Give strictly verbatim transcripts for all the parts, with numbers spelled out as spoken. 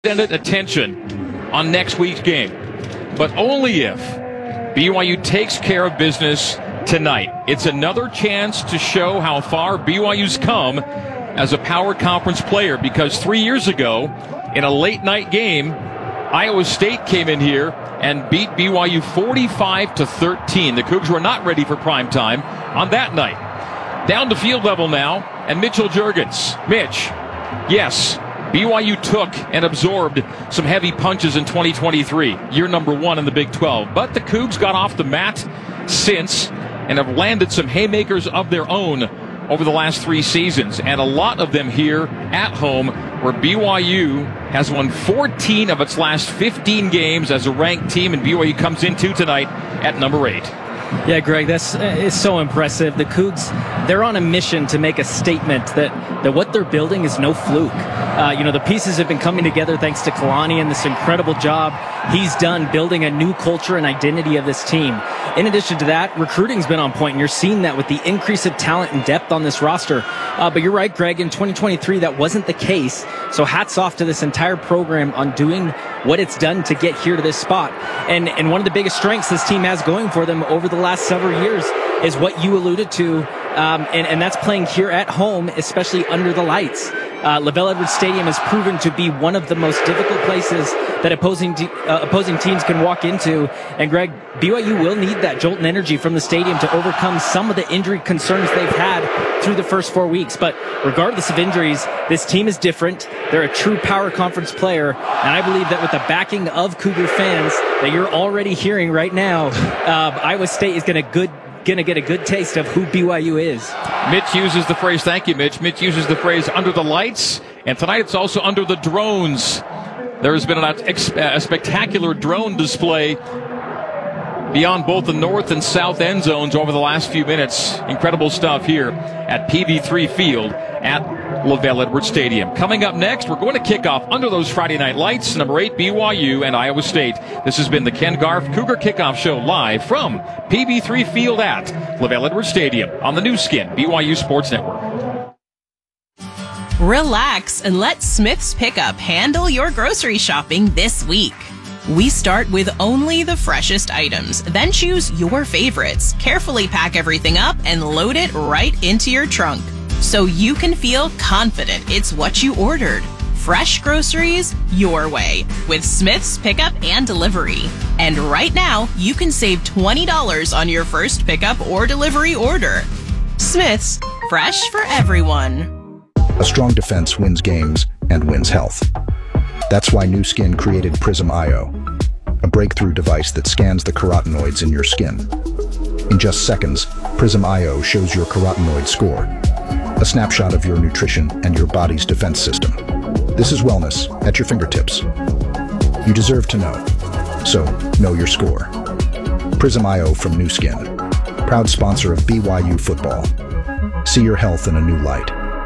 attention on next week's game, but only if B Y U takes care of business tonight. It's another chance to show how far B Y U's come as a power conference player, because three years ago in a late night game, Iowa State came in here and beat B Y U forty-five to thirteen. The Cougs were not ready for prime time on that night. Down to field level now, and Mitchell Juergens. Mitch, yes, B Y U took and absorbed some heavy punches in twenty twenty-three, year number one in the Big twelve. But the Cougs got off the mat since and have landed some haymakers of their own over the last three seasons, and a lot of them here at home, where B Y U has won fourteen of its last fifteen games as a ranked team, and B Y U comes into tonight at number eight. Yeah, Greg, that's is so impressive. The Cougs, they're on a mission to make a statement that, that what they're building is no fluke. Uh, you know, the pieces have been coming together thanks to Kalani and this incredible job he's done building a new culture and identity of this team. In addition to that, recruiting's been on point, and you're seeing that with the increase of talent and depth on this roster. Uh, but you're right, Greg, in twenty twenty-three, that wasn't the case. So hats off to this entire program on doing what it's done to get here to this spot. And, and one of the biggest strengths this team has going for them over the last several years is what you alluded to, um, and, and that's playing here at home, especially under the lights. Uh, LaVell Edwards Stadium has proven to be one of the most difficult places that opposing te- uh, opposing teams can walk into. And Greg, B Y U will need that jolt and energy from the stadium to overcome some of the injury concerns they've had through the first four weeks. But regardless of injuries, this team is different. They're a true power conference player, and I believe that with the backing of Cougar fans that you're already hearing right now, uh, Iowa State is going to good. going to get a good taste of who B Y U is. Mitch uses the phrase, thank you, Mitch. Mitch uses the phrase under the lights, and tonight it's also under the drones. There has been a, a spectacular drone display beyond both the north and south end zones over the last few minutes. Incredible stuff here at P V three Field at LaVell Edwards Stadium. Coming up next, we're going to kick off under those Friday night lights, number eight, B Y U and Iowa State. This has been the Ken Garff Cougar Kickoff Show live from P V three Field at LaVell Edwards Stadium on the new skin, B Y U Sports Network. Relax and let Smith's Pickup handle your grocery shopping this week. We start with only the freshest items, then choose your favorites, carefully pack everything up, and load it right into your trunk, so you can feel confident it's what you ordered. Fresh groceries your way with Smith's Pickup and Delivery. And right now, you can save twenty dollars on your first pickup or delivery order. Smith's, fresh for everyone. A strong defense wins games and wins health. That's why Nu Skin created Prism I O, a breakthrough device that scans the carotenoids in your skin. In just seconds, Prism I O shows your carotenoid score, a snapshot of your nutrition and your body's defense system. This is wellness at your fingertips. You deserve to know, so know your score. Prism I O from Nu Skin, proud sponsor of B Y U football. See your health in a new light.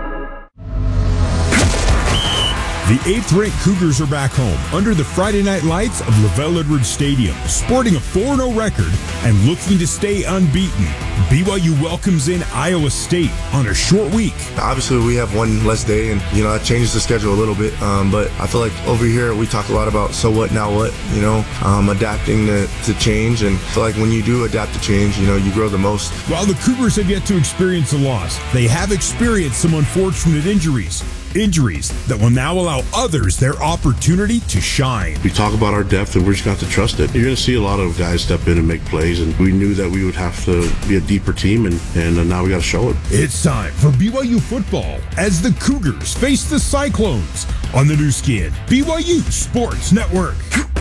The eighth-ranked Cougars are back home under the Friday night lights of LaVell Edwards Stadium, sporting a four and oh record and looking to stay unbeaten. B Y U welcomes in Iowa State on a short week. Obviously, we have one less day, and you know that changes the schedule a little bit. Um, but I feel like over here we talk a lot about so what, now what. You know, um, adapting to, to change, and I feel like when you do adapt to change, you know, you grow the most. While the Cougars have yet to experience a loss, they have experienced some unfortunate injuries. Injuries that will now allow others their opportunity to shine. We talk about our depth, and we're just got to trust it. You're going to see a lot of guys step in and make plays, and we knew that we would have to be a deeper team, and, and now we got to show it. It's time for B Y U football as the Cougars face the Cyclones on the new skin, B Y U Sports Network.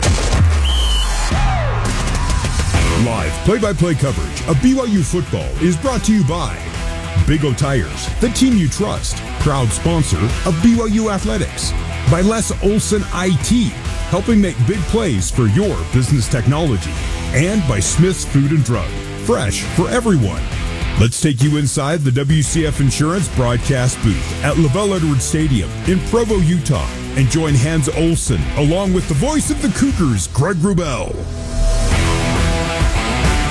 Live play-by-play coverage of B Y U football is brought to you by Big O Tires, the team you trust, proud sponsor of B Y U Athletics. By Les Olson I T, helping make big plays for your business technology. And by Smith's Food and Drug, fresh for everyone. Let's take you inside the W C F Insurance broadcast booth at LaVell Edwards Stadium in Provo, Utah, and join Hans Olsen along with the voice of the Cougars, Greg Wrubell.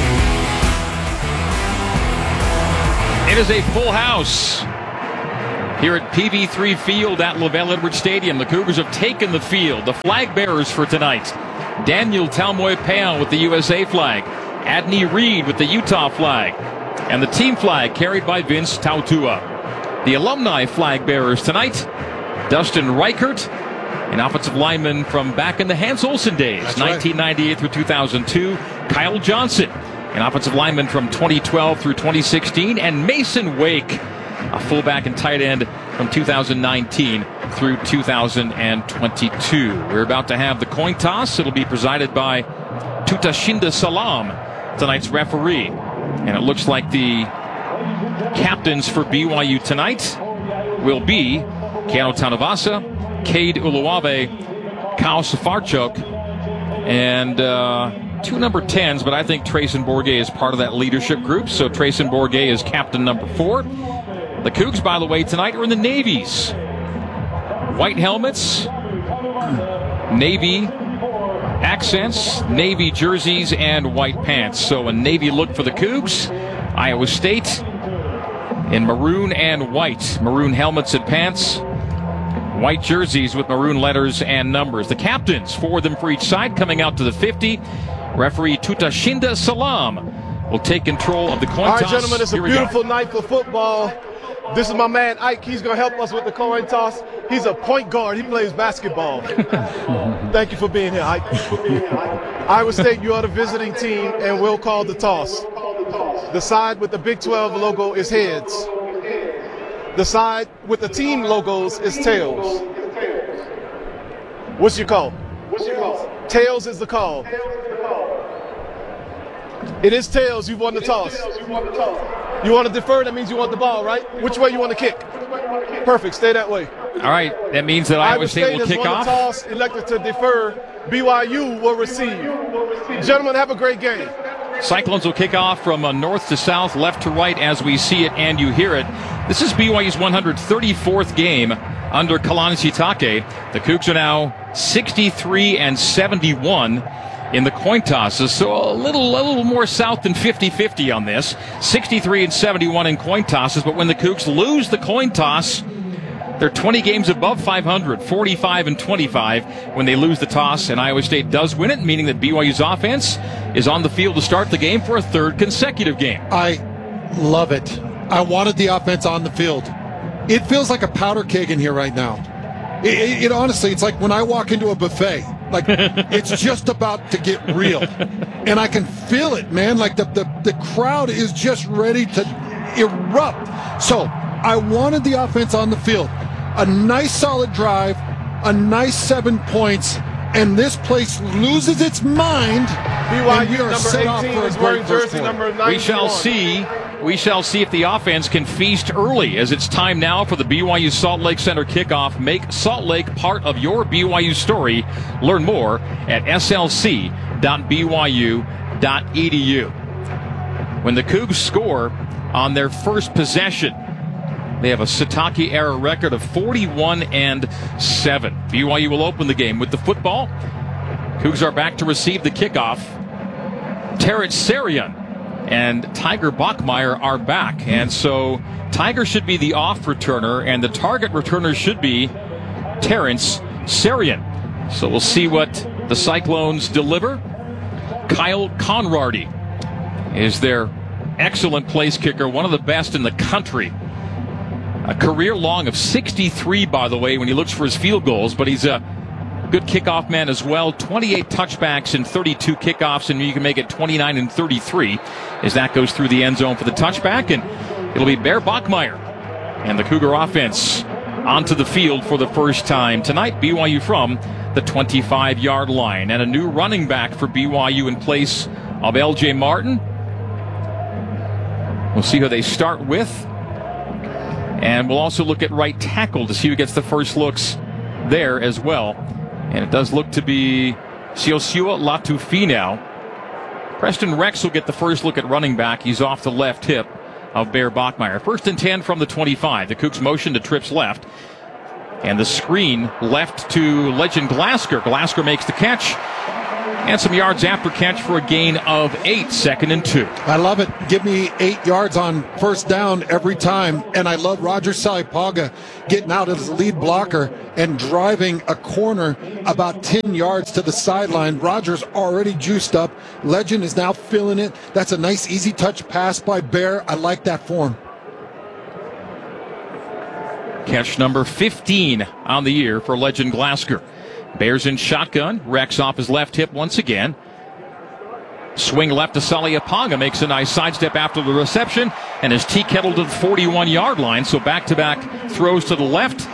It is a full house Here at P V three Field at LaVell Edwards Stadium, the Cougars have taken the field. The flag bearers for tonight: Daniel Talmoy-Peon with the U S A flag, Adney Reed with the Utah flag, and the team flag carried by Vince Tautua. The alumni flag bearers tonight: Dustin Reichert, an offensive lineman from back in the Hans Olsen days, That's nineteen ninety-eight right. through two thousand two. Kyle Johnson, an offensive lineman from twenty twelve through twenty sixteen, and Mason Wake, a fullback and tight end from two thousand nineteen through two thousand twenty-two. We're about to have the coin toss. It'll be presided by Tutashinda Salam, tonight's referee. And it looks like the captains for B Y U tonight will be Keanu Tanavasa, Cade Uluwave, Kyle Safarchuk, and uh, two number tens, but I think Trayson Bourget is part of that leadership group, so Trayson Bourget is captain number four. The Cougs, by the way, tonight are in the navies. White helmets, navy accents, navy jerseys, and white pants. So a navy look for the Cougs. Iowa State in maroon and white. Maroon helmets and pants. White jerseys with maroon letters and numbers. The captains, four of them for each side, coming out to the fifty. Referee Tutashinda Salam will take control of the coin toss. All right, gentlemen, it's a beautiful night for football. This is my man Ike. He's going to help us with the coin toss. He's a point guard. He plays basketball. Thank you for being here, Ike. Iowa State, you are the visiting team, and we'll call the toss. The side with the Big twelve logo is heads. The side with the team logos is tails. What's your call? What's your call? Tails is the call. It is tails. You've won the toss. You want to defer? That means you want the ball, right? Which way you want to kick? Perfect. Stay that way. All right. That means that Iowa State will kick off. Iowa State has won the toss, elected to defer. B Y U will receive. Gentlemen, have a great game. Cyclones will kick off from uh, north to south, left to right as we see it and you hear it. This is B Y U's one hundred thirty-fourth game under Kalani Sitake. The Cougs are now sixty-three and seventy-one in the coin tosses, so a little, a little more south than fifty-fifty on this. sixty-three and seventy-one in coin tosses, but when the Cougs lose the coin toss, they're twenty games above five hundred, forty-five and twenty-five when they lose the toss, and Iowa State does win it, meaning that B Y U's offense is on the field to start the game for a third consecutive game. I love it. I wanted the offense on the field. It feels like a powder keg in here right now. It, it, it honestly, it's like when I walk into a buffet. Like, it's just about to get real. And I can feel it, man. Like, the, the, the crowd is just ready to erupt. So, I wanted the offense on the field. A nice, solid drive, a nice seven points, and this place loses its mind. B Y U number eighteen is wearing jersey number ninety-one. We shall see. We shall see if the offense can feast early, as it's time now for the B Y U Salt Lake Center kickoff. Make Salt Lake part of your B Y U story. Learn more at S L C dot B Y U dot E D U. When the Cougs score on their first possession, they have a Sitake-era record of forty-one and seven. B Y U will open the game with the football. Cougs are back to receive the kickoff. Terrence Sarian and Tiger Bachmeier are back. And so Tiger should be the off returner, and the target returner should be Terrence Sarian. So we'll see what the Cyclones deliver. Kyle Conrady is their excellent place kicker, one of the best in the country. A career long of sixty-three, by the way, when he looks for his field goals, but he's a good kickoff man as well. twenty-eight touchbacks and thirty-two kickoffs, and you can make it twenty-nine and thirty-three as that goes through the end zone for the touchback. And it'll be Bear Bachmeier and the Cougar offense onto the field for the first time tonight. B Y U from the twenty-five-yard line, and a new running back for B Y U in place of L J Martin. We'll see who they start with, and we'll also look at right tackle to see who gets the first looks there as well. And it does look to be Siosua Latufi now. Preston Rex will get the first look at running back. He's off the left hip of Bear Bachmeier. First and ten from the twenty-five. The Cougs motion to trips left. And the screen left to Legend Glasker. Glasker makes the catch. And some yards after catch for a gain of eight, second and two. I love it. Give me eight yards on first down every time. And I love Roger Salipaga getting out as the lead blocker and driving a corner about ten yards to the sideline. Roger's already juiced up. Legend is now filling it. That's a nice, easy touch pass by Bear. I like that form. Catch number fifteen on the year for Legend Glasgow. Bears in shotgun. Rex off his left hip once again. Swing left to Saliaponga. Makes a nice sidestep after the reception. And is tea-kettled to the forty-one-yard line. So back-to-back throws to the left.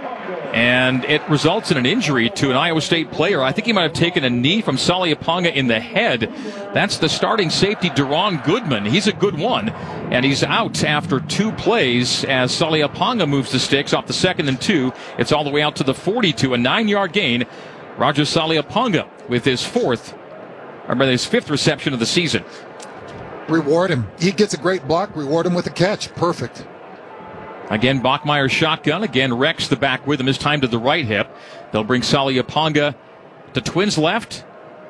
And it results in an injury to an Iowa State player. I think he might have taken a knee from Saliaponga in the head. That's the starting safety, Deron Goodman. He's a good one. And he's out after two plays as Saliaponga moves the sticks off the second and two. It's all the way out to the forty-two, a nine-yard gain. Roger Saliaponga with his fourth, or his fifth reception of the season. Reward him. He gets a great block. Reward him with a catch. Perfect. Again, Bachmeier shotgun. Again, Rex the back with him, this time to the right hip. They'll bring Saliaponga to Twins left.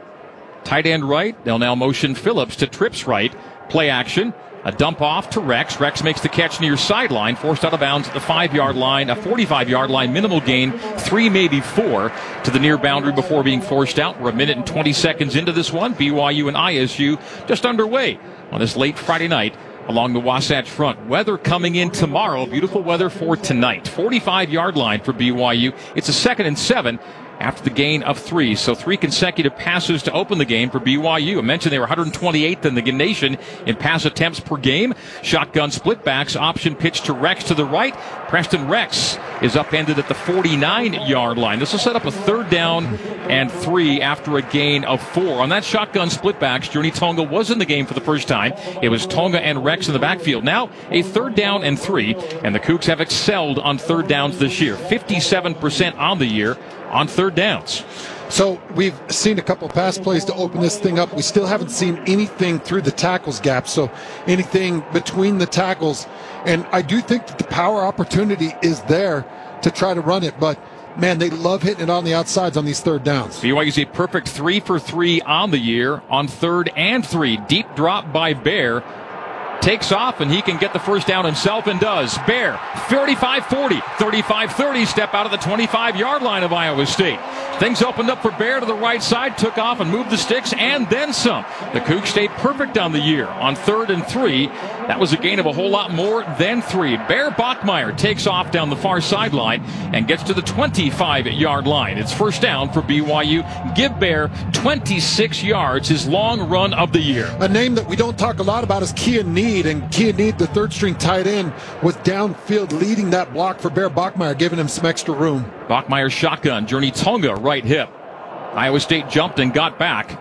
Tight end right. They'll now motion Phillips to Trips right. Play action. A dump off to Rex. Rex makes the catch near sideline. Forced out of bounds at the five-yard line. A forty-five-yard line. Minimal gain. Three, maybe four to the near boundary before being forced out. We're a minute and twenty seconds into this one. B Y U and I S U just underway on this late Friday night along the Wasatch Front. Weather coming in tomorrow. Beautiful weather for tonight. forty-five-yard line for B Y U. It's a second and seven after the gain of three. So three consecutive passes to open the game for B Y U. I mentioned they were one hundred twenty-eighth in the nation in pass attempts per game. Shotgun split backs. Option pitch to Rex to the right. Preston Rex is upended at the forty-nine-yard line. This will set up a third down and three after a gain of four. On that shotgun split backs, Journey Tonga was in the game for the first time. It was Tonga and Rex in the backfield. Now a third down and three, and the Cougs have excelled on third downs this year. fifty-seven percent on the year on third downs. So we've seen a couple pass plays to open this thing up. We still haven't seen anything through the tackles gap, so anything between the tackles. And I do think that the power opportunity is there to try to run it, but man, they love hitting it on the outsides on these third downs. B Y U's a perfect three for three on the year on third and three. Deep drop by Bear. Takes off, and he can get the first down himself and does. Bear, thirty-five forty, thirty-five thirty, step out of the twenty-five-yard line of Iowa State. Things opened up for Bear to the right side, took off and moved the sticks, and then some. The Cougs stayed perfect on the year on third and three. That was a gain of a whole lot more than three. Bear Bachmeier takes off down the far sideline and gets to the twenty-five-yard line. It's first down for B Y U. Give Bear twenty-six yards, his long run of the year. A name that we don't talk a lot about is Kean Need. And Kean Need, the third-string tight end, was downfield leading that block for Bear Bachmeier, giving him some extra room. Bachmeier shotgun. Journey Tonga, right hip. Iowa State jumped and got back.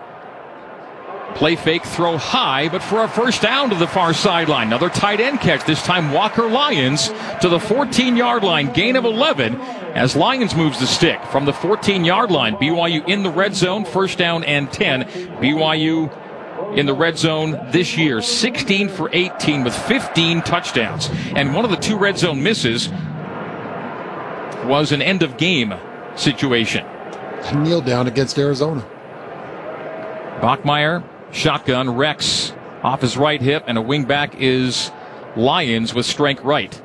Play fake, throw high, but for a first down to the far sideline. Another tight end catch, this time Walker Lyons to the fourteen-yard line, gain of eleven as Lyons moves the stick from the fourteen-yard line. B Y U in the red zone, first down and ten. B Y U in the red zone this year, sixteen for eighteen with fifteen touchdowns. And one of the two red zone misses was an end-of-game situation. Kneel down against Arizona. Bachmeier, shotgun, Rex off his right hip, and a wingback is Lyons with strength right.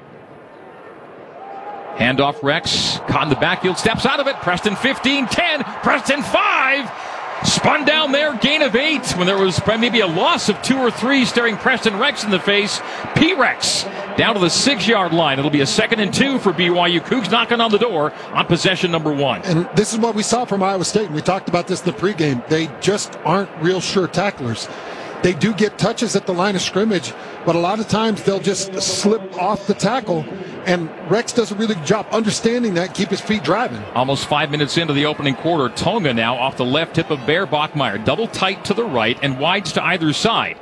Handoff Rex, caught in the backfield, steps out of it. Preston fifteen, ten, Preston five. Spun down there, gain of eight, when there was maybe a loss of two or three staring Preston Rex in the face. P-Rex down to the six-yard line. It'll be a second and two for B Y U. Cougs knocking on the door on possession number one. And this is what we saw from Iowa State, and we talked about this in the pregame. They just aren't real sure tacklers. They do get touches at the line of scrimmage, but a lot of times they'll just slip off the tackle, and Rex does a really good job understanding that, keep his feet driving. Almost five minutes into the opening quarter, Tonga now off the left hip of Bear Bachmeier. Double tight to the right and wides to either side.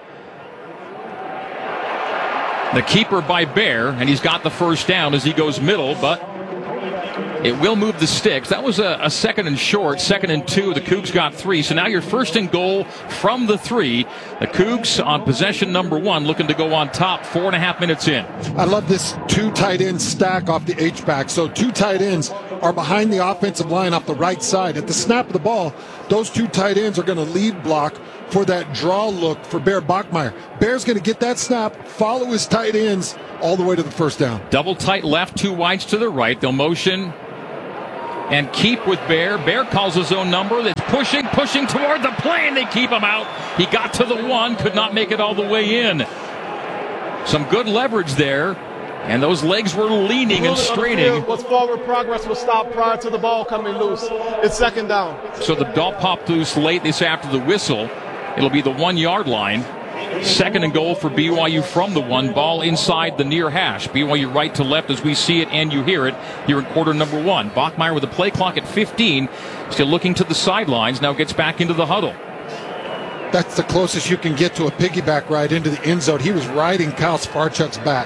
The keeper by Bear, and he's got the first down as he goes middle, but it will move the sticks. That was a, a second and short, second and two. The Cougs got three. So now you're first and goal from the three. The Cougs on possession number one, looking to go on top four and a half minutes in. I love this two tight end stack off the H-back. So two tight ends are behind the offensive line off the right side. At the snap of the ball, those two tight ends are going to lead block for that draw look for Bear Bachmeier. Bear's going to get that snap, follow his tight ends all the way to the first down. Double tight left, two wides to the right. They'll motion and keep with Bear. Bear calls his own number. That's pushing, pushing toward the play, and they keep him out. He got to the one, could not make it all the way in. Some good leverage there, and those legs were leaning and straining. What's forward progress was stopped prior to the ball coming loose. It's second down. So the ball popped loose late this after the whistle. It'll be the one-yard line. Second and goal for B Y U from the one. Ball inside the near hash. B Y U right to left as we see it and you hear it here in quarter number one. Bachmeier with the play clock at fifteen. Still looking to the sidelines. Now gets back into the huddle. That's the closest you can get to a piggyback ride into the end zone. He was riding Kyle Sparchuk's back.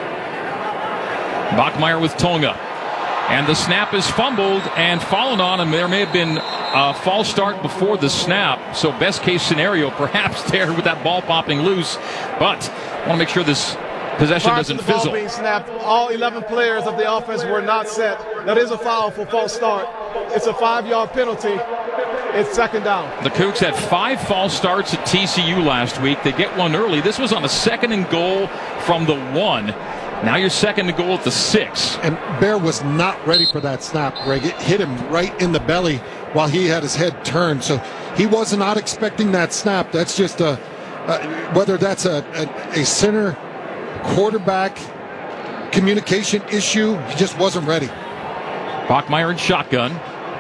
Bachmeier with Tonga. And the snap is fumbled and fallen on, and there may have been a false start before the snap. So best case scenario perhaps there with that ball popping loose. But I want to make sure this possession Prior doesn't to the ball fizzle. being snapped, all eleven players of the offense were not set. That is a foul for false start. It's a five-yard penalty. It's second down. The Cougs had five false starts at T C U last week. They get one early. This was on a second and goal from the one. Now you're second and goal at the six. And Bear was not ready for that snap, Greg. It hit him right in the belly while he had his head turned. So he was not expecting that snap. That's just a, a whether that's a, a, a center quarterback communication issue, he just wasn't ready. Bachmeier in shotgun.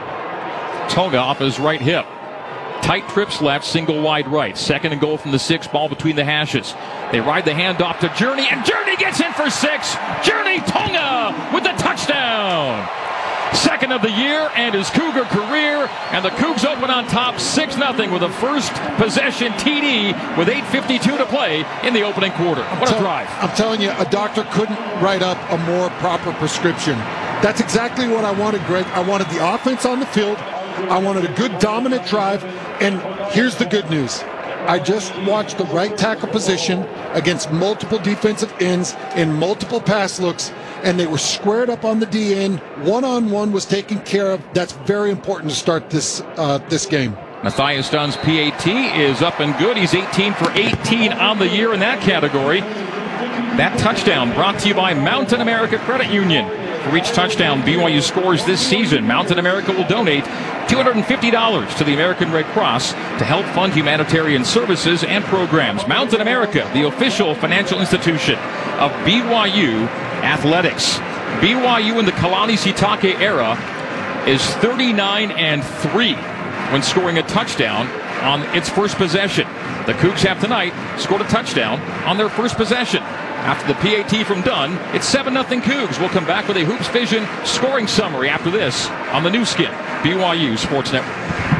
Tonga off his right hip. Tight trips left, single wide right. Second and goal from the six, ball between the hashes. They ride the handoff to Journey, and Journey gets in for six. Journey Tonga with the touchdown. Second of the year and his Cougar career, and the Cougs open on top six nothing with a first possession T D with eight fifty-two to play in the opening quarter. What a Tell, drive. I'm telling you, a doctor couldn't write up a more proper prescription. That's exactly what I wanted, Greg. I wanted the offense on the field. I wanted a good dominant drive, and here's the good news. I just watched the right tackle position against multiple defensive ends in multiple pass looks, and they were squared up on the D end. One-on-one was taken care of. That's very important to start this uh, this game. Matthias Dunn's P A T is up and good. He's eighteen for eighteen on the year in that category. That touchdown brought to you by Mountain America Credit Union. For each touchdown B Y U scores this season, Mountain America will donate two hundred fifty dollars to the American Red Cross to help fund humanitarian services and programs. Mountain America, the official financial institution of B Y U athletics. B Y U in the Kalani Sitake era is thirty-nine and three when scoring a touchdown on its first possession. The Cougs have tonight scored a touchdown on their first possession. After the P A T from Dunn, it's seven nothing Cougs. We'll come back with a Hoops Vision scoring summary after this on the new skin, B Y U Sports Network.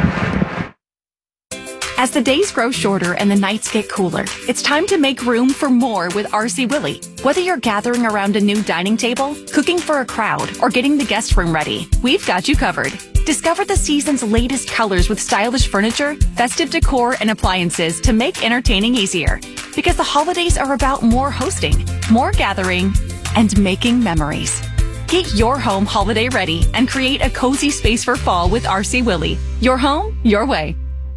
As the days grow shorter and the nights get cooler, it's time to make room for more with R C Willey. Whether you're gathering around a new dining table, cooking for a crowd, or getting the guest room ready, we've got you covered. Discover the season's latest colors with stylish furniture, festive decor, and appliances to make entertaining easier. Because the holidays are about more hosting, more gathering, and making memories. Get your home holiday ready and create a cozy space for fall with R C Willey. Your home, your way.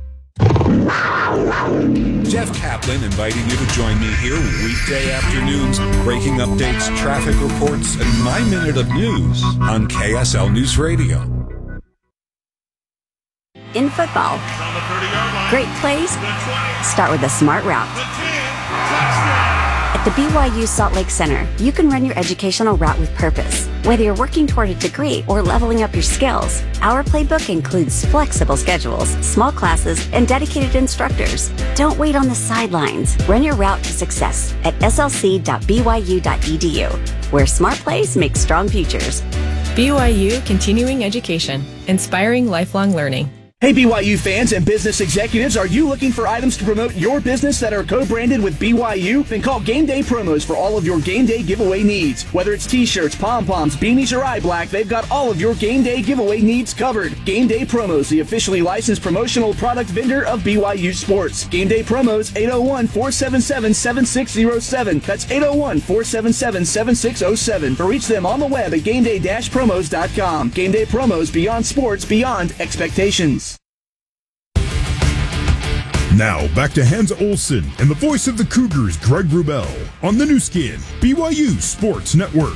Jeff Kaplan inviting you to join me here weekday afternoons, breaking updates, traffic reports, and my minute of news on K S L News Radio. In football, great plays start with a smart route. At the B Y U Salt Lake Center, you can run your educational route with purpose. Whether you're working toward a degree or leveling up your skills, our playbook includes flexible schedules, small classes, and dedicated instructors. Don't wait on the sidelines. Run your route to success at s l c dot b y u dot e d u, where smart plays make strong futures. B Y U Continuing Education, inspiring lifelong learning. Hey B Y U fans and business executives, are you looking for items to promote your business that are co-branded with B Y U? Then call Game Day Promos for all of your game day giveaway needs. Whether it's t-shirts, pom-poms, beanies, or eye black, they've got all of your game day giveaway needs covered. Game Day Promos, the officially licensed promotional product vendor of B Y U Sports. Game Day Promos, eight oh one, four seven seven, seven six oh seven. That's eight oh one, four seven seven, seven six oh seven. Or reach them on the web at game day dash promos dot com. Game Day Promos, beyond sports, beyond expectations. Now, back to Hans Olsen and the voice of the Cougars, Greg Wrubell, on the new skin, B Y U Sports Network.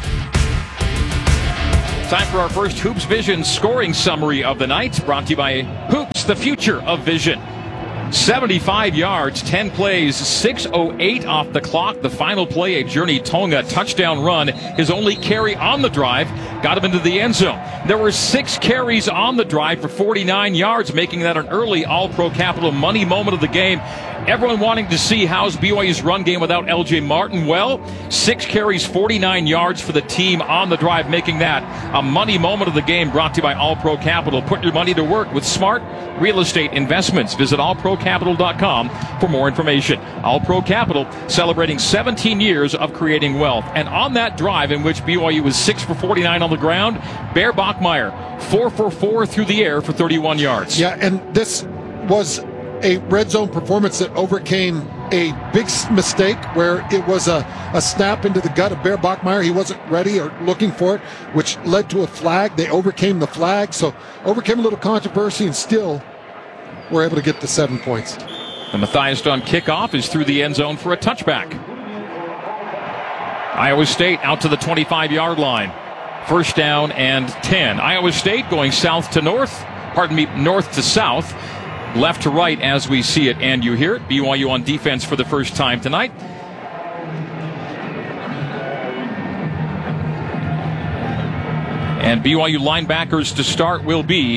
Time for our first Hoops Vision scoring summary of the night, brought to you by Hoops, the future of vision. seventy-five yards, ten plays, six oh eight off the clock. The final play, a Journey Tonga touchdown run. His only carry on the drive got him into the end zone. There were six carries on the drive for forty-nine yards, making that an early All-Pro Capital money moment of the game. Everyone wanting to see how's B Y U's run game without L J Martin. Well, six carries, forty-nine yards for the team on the drive, making that a money moment of the game, brought to you by All-Pro Capital. Put your money to work with smart real estate investments. Visit all pro capital dot com for more information. All-Pro Capital, celebrating seventeen years of creating wealth. And on that drive, in which B Y U was six for forty-nine on the ground, Bear Bachmeier, four for four through the air for thirty-one yards. Yeah, and this was a red zone performance that overcame a big mistake where it was a, a snap into the gut of Bear Bachmeier. He wasn't ready or looking for it, which led to a flag. They overcame the flag, so overcame a little controversy and still were able to get the seven points. The Matthias Dunn kickoff is through the end zone for a touchback. Iowa State out to the twenty-five-yard line. First down and ten. Iowa State going south to north, pardon me, north to south. Left to right as we see it and you hear it. B Y U on defense for the first time tonight. And B Y U linebackers to start will be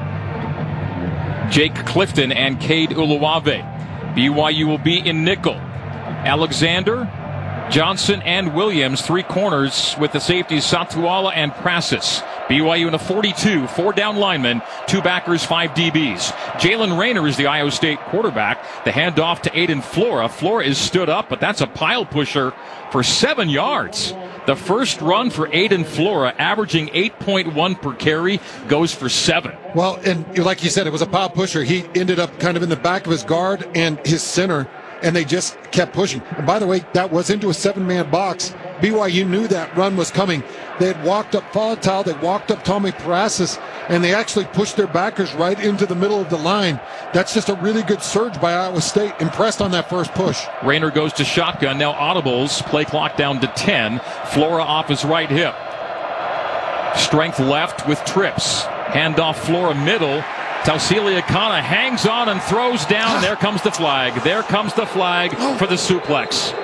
Jake Clifton and Cade Uluwave. B Y U will be in nickel. Alexander, Johnson, and Williams, three corners with the safeties Satuala and Prasis. B Y U in a forty-two, four down linemen, two backers, five D Bs. Jalen Rayner is the Iowa State quarterback. The handoff to Aiden Flora. Flora is stood up, but that's a pile pusher for seven yards. The first run for Aiden Flora, averaging eight point one per carry, goes for seven. Well, and like you said, it was a pile pusher. He ended up kind of in the back of his guard and his center, and they just kept pushing. And by the way, that was into a seven-man box. B Y U knew that run was coming. They had walked up Volatile, they walked up Tommy Parasis, and they actually pushed their backers right into the middle of the line. That's just a really good surge by Iowa State. Impressed on that first push. Rayner goes to shotgun. Now audibles. Play clock down to ten. Flora off his right hip. Strength left with trips. Handoff Flora middle. Tausili Akana hangs on and throws down. There comes the flag. There comes the flag for the suplex.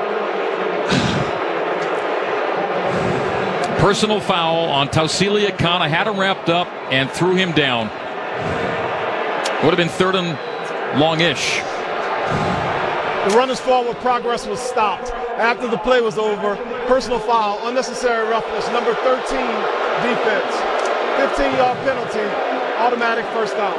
Personal foul on Tausili Akana. Had him wrapped up and threw him down. Would have been third and long-ish. The runner's forward progress was stopped after the play was over. Personal foul, unnecessary roughness, number thirteen defense. fifteen-yard penalty, automatic first down.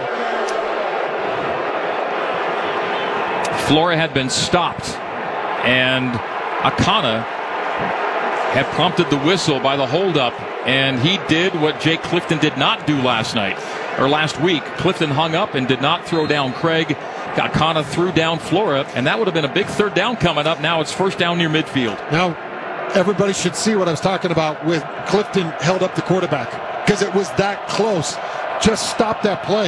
Flora had been stopped, and Akana had prompted the whistle by the holdup, and he did what Jake Clifton did not do last night, or last week. Clifton hung up and did not throw down Craig. Akana threw down Flora, and that would have been a big third down coming up. Now it's first down near midfield. Now, everybody should see what I was talking about with Clifton held up the quarterback, because it was that close. Just stop that play.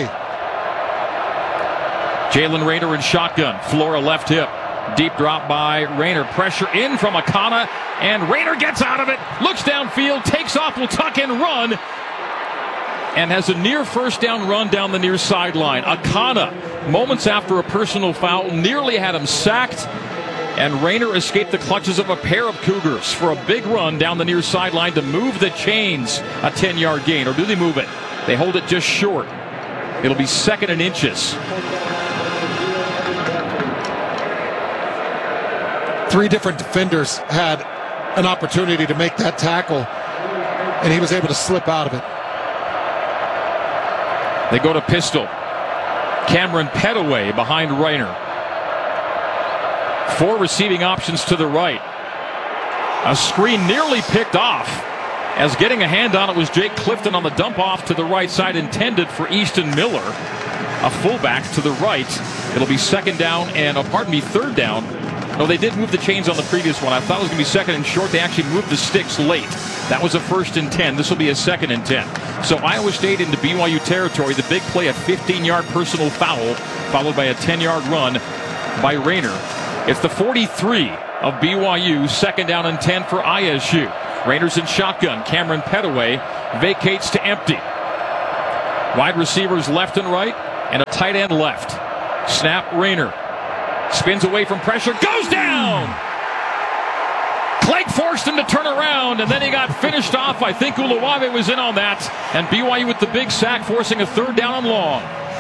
Jalen Rayner in shotgun. Flora left hip. Deep drop by Rayner. Pressure in from Akana, and Rayner gets out of it. Looks downfield, takes off, will tuck and run, and has a near first down run down the near sideline. Akana, moments after a personal foul, nearly had him sacked, and Rayner escaped the clutches of a pair of Cougars for a big run down the near sideline to move the chains. A ten-yard gain, or do they move it? They hold it just short. It'll be second and inches. Three different defenders had an opportunity to make that tackle, and he was able to slip out of it. They go to pistol. Cameron Petaway behind Rayner. Four receiving options to the right. A screen nearly picked off, as getting a hand on it was Jake Clifton on the dump off to the right side, intended for Easton Miller, a fullback to the right. It'll be second down and, oh, pardon me, third down. No, they did move the chains on the previous one. I thought it was going to be second and short. They actually moved the sticks late. That was a first and ten. This will be a second and ten. So Iowa State into B Y U territory. The big play, a fifteen-yard personal foul, followed by a ten-yard run by Rayner. It's the forty-three of B Y U, second down and ten for I S U. Rayner's in shotgun. Cameron Petaway vacates to empty. Wide receivers left and right, and a tight end left. Snap, Rayner. Spins away from pressure, goes down! Clegg forced him to turn around, and then he got finished off. I think Uluwave was in on that, and B Y U with the big sack, forcing a third down and long.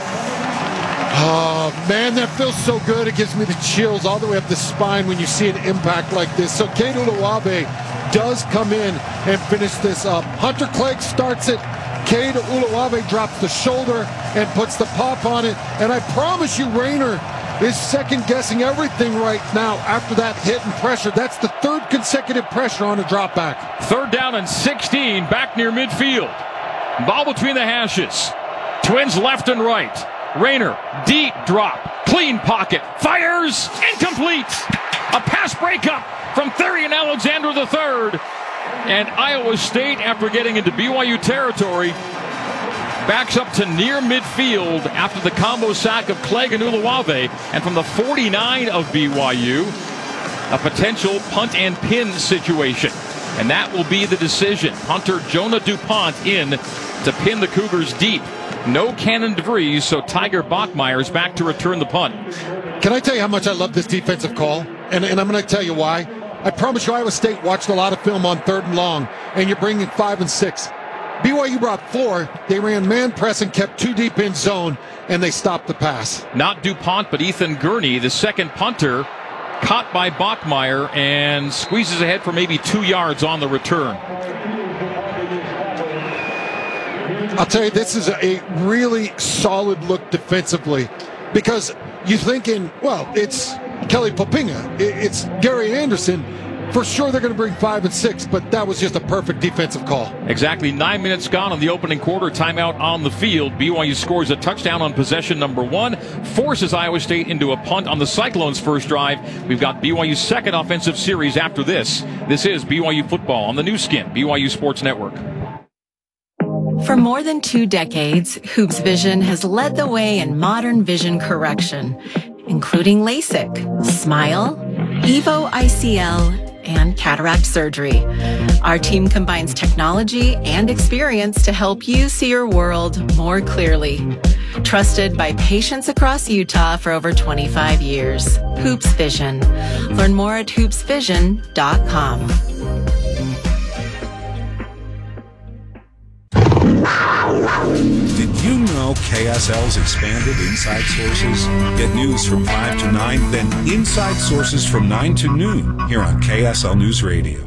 Oh, man, that feels so good. It gives me the chills all the way up the spine when you see an impact like this. So Cade Uluwave does come in and finish this up. Hunter Clegg starts it. Cade Uluwave drops the shoulder and puts the pop on it. And I promise you, Rayner is second-guessing everything right now after that hit and pressure. That's the third consecutive pressure on a drop back. Third down and sixteen, back near midfield. Ball between the hashes. Twins left and right. Rayner, deep drop, clean pocket, fires, incomplete. A pass breakup from Therian Alexander the third. And Iowa State, after getting into B Y U territory, backs up to near midfield after the combo sack of Clegg and Uluwave. And from the forty-nine of B Y U, a potential punt and pin situation. And that will be the decision. Punter Jonah DuPont in to pin the Cougars deep. No Cannon DeVries, so Tiger Bachmeier is back to return the punt. Can I tell you how much I love this defensive call? And, and I'm going to tell you why. I promise you Iowa State watched a lot of film on third and long, and you're bringing five and six. B Y U brought four. They ran man press and kept two deep in zone, and they stopped the pass. Not DuPont, but Ethan Gurney, the second punter, caught by Bachmeier and squeezes ahead for maybe two yards on the return. I'll tell you, this is a really solid look defensively, because you're thinking, well, it's Kelly Poppinga, it's Gary Anderson. For sure they're going to bring five and six, but that was just a perfect defensive call. Exactly nine minutes gone on the opening quarter. Timeout on the field. B Y U scores a touchdown on possession number one, forces Iowa State into a punt on the Cyclones' first drive. We've got B Y U's second offensive series after this. This is B Y U football on the new skin, B Y U Sports Network. For more than two decades, Hoops Vision has led the way in modern vision correction, including LASIK, SMILE, EVO I C L, and cataract surgery. Our team combines technology and experience to help you see your world more clearly. Trusted by patients across Utah for over twenty-five years. Hoops Vision. Learn more at hoops vision dot com. Did you know K S L's expanded Inside Sources? Get news from five to nine, then Inside Sources from nine to noon here on K S L News Radio.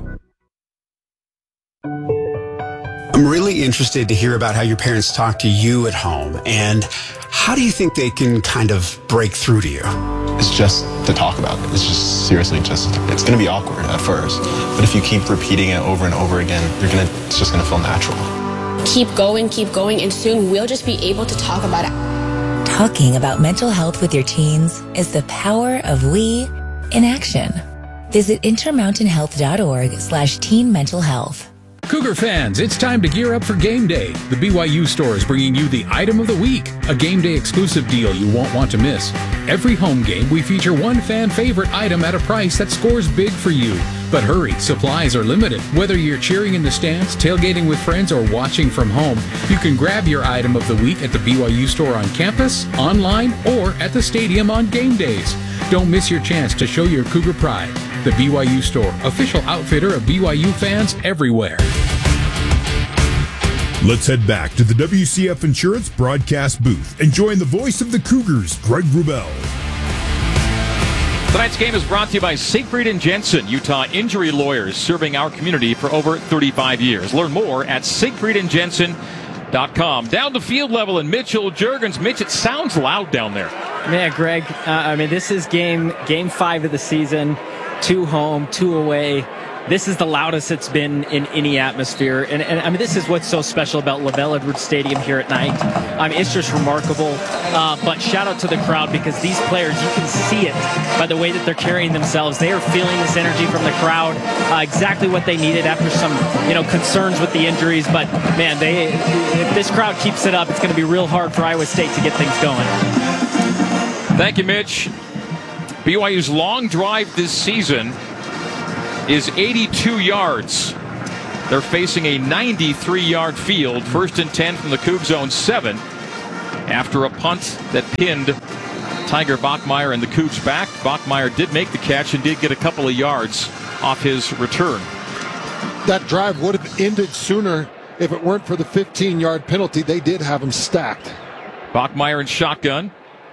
I'm really interested to hear about how your parents talk to you at home, and how do you think they can kind of break through to you? It's just to talk about it. It's just seriously just, it's going to be awkward at first, but if you keep repeating it over and over again, you're gonna, it's just going to feel natural. Keep going, keep going, and soon we'll just be able to talk about it. Talking about mental health with your teens is the power of we in action. Visit intermountain health dot org slash teen mental health. Cougar fans, it's time to gear up for game day. The B Y U store is bringing you the item of the week, a game day exclusive deal you won't want to miss. Every home game, we feature one fan favorite item at a price that scores big for you. But hurry, supplies are limited. Whether you're cheering in the stands, tailgating with friends, or watching from home, you can grab your item of the week at the B Y U store on campus, online, or at the stadium on game days. Don't miss your chance to show your Cougar pride. The B Y U store, official outfitter of B Y U fans everywhere. Let's head back to the W C F Insurance broadcast booth and join the voice of the Cougars, Greg Wrubell. Tonight's game is brought to you by Siegfried and Jensen, Utah injury lawyers serving our community for over thirty-five years. Learn more at Siegfried and Jensen dot com. Down to field level and Mitchell Juergens. Mitch, it sounds loud down there. Yeah, Greg, uh, I mean, this is game game five of the season. Two home, two away. This is the loudest it's been in any atmosphere. And, and I mean, this is what's so special about LaVell Edwards Stadium here at night. I mean, it's just remarkable. Uh, but shout out to the crowd, because these players, you can see it by the way that they're carrying themselves. They are feeling this energy from the crowd, uh, exactly what they needed after some, you know, concerns with the injuries. But, man, they if this crowd keeps it up, it's going to be real hard for Iowa State to get things going. Thank you, Mitch. B Y U's long drive this season is eighty-two yards. They're facing a ninety-three yard field. First and ten from the Coug zone seven after a punt that pinned Tiger Bachmeier and the Cougs back. Bachmeier did make the catch and did get a couple of yards off his return. That drive would have ended sooner if it weren't for the fifteen yard penalty. They did have him stacked. Bachmeier in shotgun.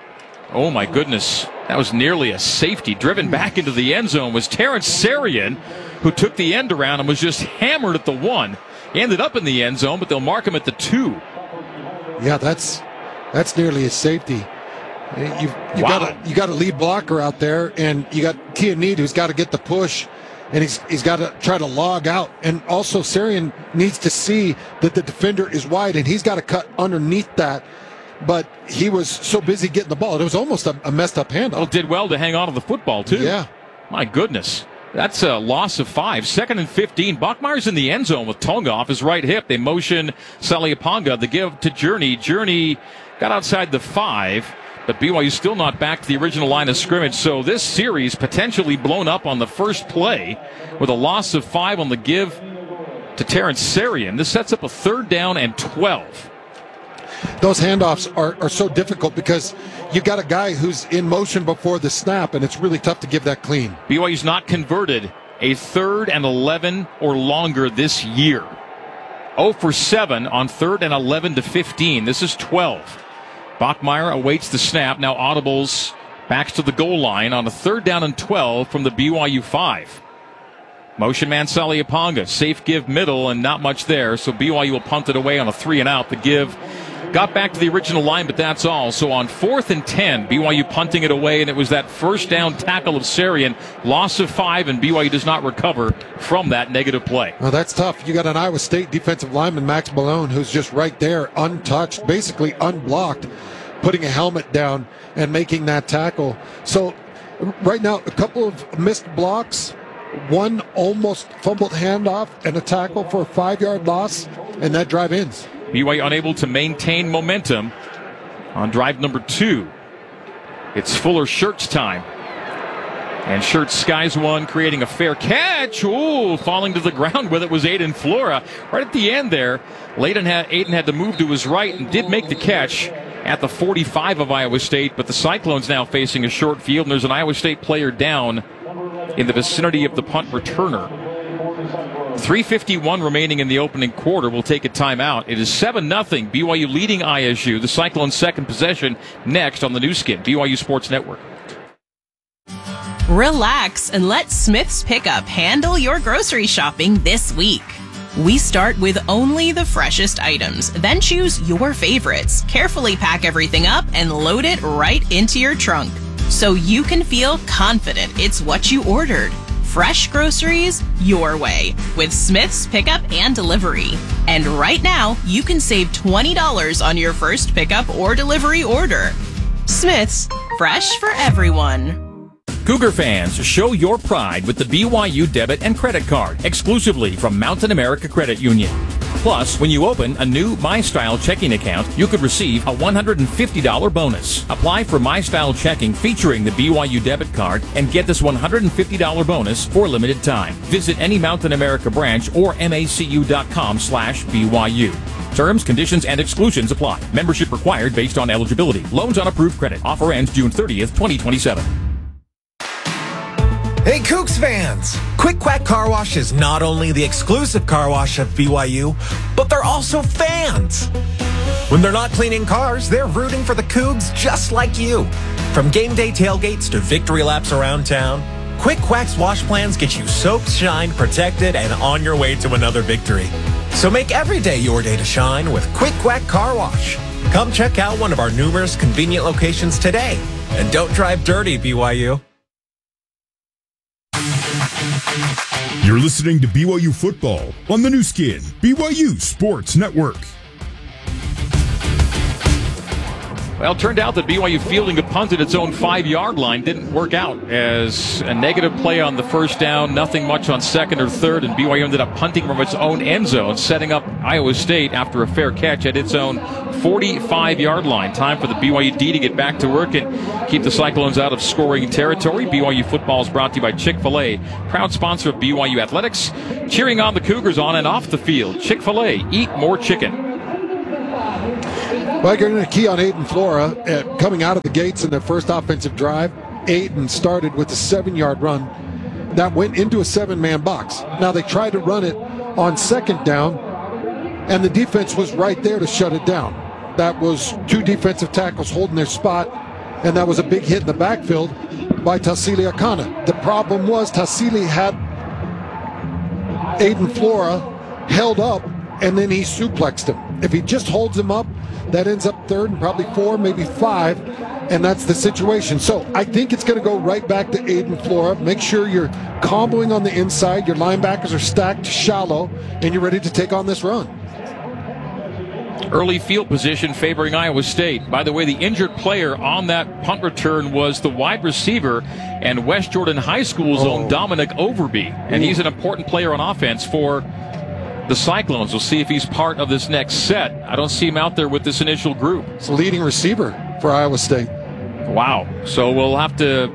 Oh my goodness. That was nearly a safety. Driven back into the end zone was Terrence Sarian, who took the end around and was just hammered at the one. He ended up in the end zone, but they'll mark him at the two. Yeah, that's that's nearly a safety. You've, you wow. got a, you got a lead blocker out there, and you got Tianid who's got to get the push, and he's he's got to try to log out. And also Sarian needs to see that the defender is wide, and he's got to cut underneath that. But he was so busy getting the ball. It was almost a, a messed up handoff. Well, did well to hang on to the football, too. Yeah. My goodness. That's a loss of five. Second and fifteen. Bachmeier's in the end zone with Tonga off his right hip. They motion Saliaponga. The give to Journey. Journey got outside the five, but B Y U still not back to the original line of scrimmage. So this series potentially blown up on the first play with a loss of five on the give to Terrence Sarian. This sets up a third down and twelve. Those handoffs are, are so difficult because you got a guy who's in motion before the snap, and it's really tough to give that clean. B Y U's not converted a third and eleven or longer this year. oh for seven on third and eleven to fifteen. This is twelve. Bachmeier awaits the snap. Now audibles backs to the goal line on a third down and twelve from the B Y U five. Motion man Saliaponga. Safe give middle and not much there, so B Y U will punt it away on a three and out. The give got back to the original line, but that's all. So on fourth and ten, B Y U punting it away, and it was that first down tackle of Sarian. Loss of five, and B Y U does not recover from that negative play. Well, that's tough. You got an Iowa State defensive lineman, Max Malone, who's just right there, untouched, basically unblocked, putting a helmet down and making that tackle. So right now, a couple of missed blocks, one almost fumbled handoff, and a tackle for a five-yard loss, and that drive ends. B Y U unable to maintain momentum on drive number two. It's Fuller Shirts time. And Shirts skies one, creating a fair catch. Ooh, falling to the ground with it was Aiden Flora. Right at the end there, Aiden had, Aiden had to move to his right and did make the catch at the forty-five of Iowa State. But the Cyclones now facing a short field, and there's an Iowa State player down in the vicinity of the punt returner. three fifty-one remaining in the opening quarter. We'll take a timeout. It is seven nothing. B Y U leading I S U. The Cyclones' second possession next on the new skin, B Y U Sports Network. Relax and let Smith's Pickup handle your grocery shopping this week. We start with only the freshest items, then choose your favorites. Carefully pack everything up and load it right into your trunk, so you can feel confident it's what you ordered. Fresh groceries your way with Smith's Pickup and Delivery. And right now, you can save twenty dollars on your first pickup or delivery order. Smith's, fresh for everyone. Cougar fans, show your pride with the B Y U debit and credit card exclusively from Mountain America Credit Union. Plus, when you open a new MyStyle checking account, you could receive a one hundred fifty dollars bonus. Apply for MyStyle checking featuring the B Y U debit card and get this one hundred fifty dollars bonus for a limited time. Visit any Mountain America branch or macu.com slash BYU. Terms, conditions, and exclusions apply. Membership required based on eligibility. Loans on approved credit. Offer ends June thirtieth, twenty twenty-seven. Hey, Cougs fans! Quick Quack Car Wash is not only the exclusive car wash of B Y U, but they're also fans. When they're not cleaning cars, they're rooting for the Cougs just like you. From game day tailgates to victory laps around town, Quick Quack's wash plans get you soaked, shined, protected, and on your way to another victory. So make every day your day to shine with Quick Quack Car Wash. Come check out one of our numerous convenient locations today. And don't drive dirty, B Y U. You're listening to B Y U Football on the new skin, B Y U Sports Network. Well, it turned out that B Y U fielding a punt at its own five-yard line didn't work out, as a negative play on the first down, nothing much on second or third, and B Y U ended up punting from its own end zone, setting up Iowa State after a fair catch at its own forty-five-yard line. Time for the B Y U D to get back to work and keep the Cyclones out of scoring territory. B Y U football is brought to you by Chick-fil-A, proud sponsor of B Y U Athletics, cheering on the Cougars on and off the field. Chick-fil-A, eat more chicken. Well, I'm going to key on Aiden Flora. Uh, coming out of the gates in their first offensive drive, Aiden started with a seven-yard run that went into a seven-man box. Now, they tried to run it on second down, and the defense was right there to shut it down. That was two defensive tackles holding their spot, and that was a big hit in the backfield by Tassili Akana. The problem was Tassili had Aiden Flora held up, and then he suplexed him. If he just holds him up, that ends up third and probably four, maybe five, and that's the situation. So I think it's going to go right back to Aiden Flora. Make sure you're comboing on the inside, your linebackers are stacked shallow, and you're ready to take on this run. Early field position favoring Iowa State. By the way, the injured player on that punt return was the wide receiver and West Jordan High School's oh. own Dominic Overby, and he's an important player on offense for the Cyclones. We'll see if he's part of this next set. I don't see him out there with this initial group. It's the leading receiver for Iowa State. Wow. So we'll have to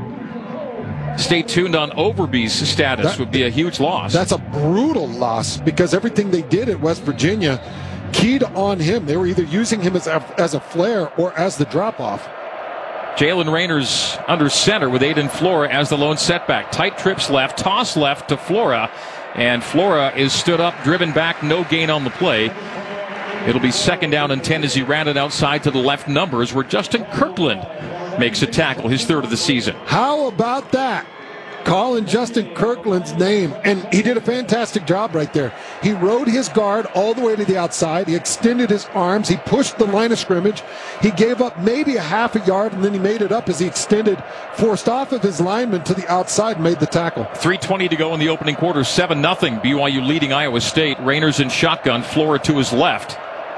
stay tuned on Overby's status. That would be a huge loss. That's a brutal loss because everything they did at West Virginia keyed on him. They were either using him as a, as a flare or as the drop-off. Jalen Raynor's under center with Aiden Flora as the lone setback. Tight trips left, toss left to Flora. And Flora is stood up, driven back, no gain on the play. It'll be second down and ten as he ran it outside to the left numbers where Justin Kirkland makes a tackle, his third of the season. How about that? Calling Justin Kirkland's name, and he did a fantastic job right there. He rode his guard all the way to the outside. He extended his arms. He pushed the line of scrimmage. He gave up maybe a half a yard, and then he made it up as he extended, forced off of his lineman to the outside, and made the tackle. three twenty to go in the opening quarter, seven nothing. B Y U leading Iowa State. Raynor's in shotgun, Flora to his left.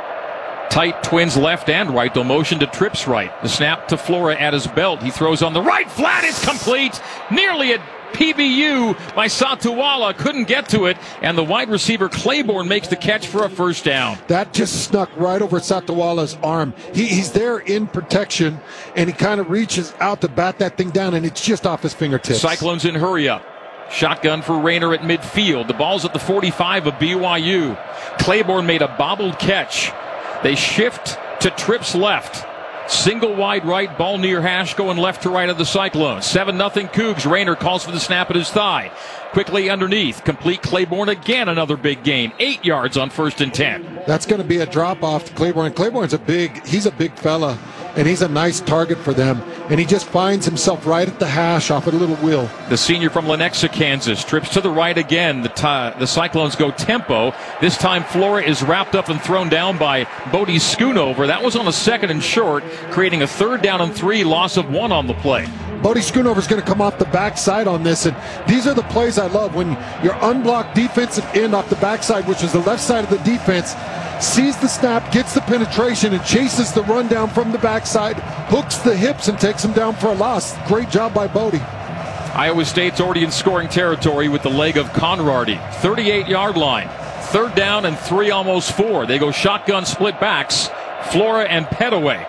Tight twins left and right. They'll motion to Trips right. The snap to Flora at his belt. He throws on the right. Flat is complete. Nearly a P B U by Satuwala. Couldn't get to it. And the wide receiver Claiborne makes the catch for a first down. That just snuck right over Satuwala's arm. He, he's there in protection, and he kind of reaches out to bat that thing down, and it's just off his fingertips. Cyclones in hurry up. Shotgun for Raynor at midfield. The ball's at the forty-five of B Y U. Claiborne made a bobbled catch. They shift to Trips left. Single wide right, ball near hash, going left to right of the Cyclones. seven nothing Cougs. Raynor calls for the snap at his thigh. Quickly underneath. Complete Claiborne again, another big gain. Eight yards on first and ten. That's going to be a drop off to Claiborne. Claiborne's a big, he's a big fella, and he's a nice target for them. And he just finds himself right at the hash off at a little wheel. The senior from Lenexa, Kansas, trips to the right again. The, t- the Cyclones go tempo. This time Flora is wrapped up and thrown down by Bodie Schoonover. That was on a second and short, creating a third down and three, loss of one on the play. Bodie Schoonover is going to come off the backside on this, and these are the plays I love when your unblocked defensive end off the backside, which is the left side of the defense, sees the snap, gets the penetration, and chases the rundown from the backside, hooks the hips, and takes him down for a loss. Great job by Bodie. Iowa State's already in scoring territory with the leg of Conrarty. thirty-eight-yard line. Third down and three, almost four. They go shotgun split backs. Flora and Pettaway.